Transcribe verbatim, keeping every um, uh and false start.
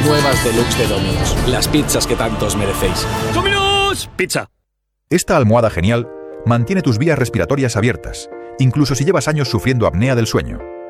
nuevas deluxe de Domino's. Las pizzas que tantos merecéis. ¡Domino's Pizza! Esta almohada genial mantiene tus vías respiratorias abiertas, incluso si llevas años sufriendo apnea del sueño.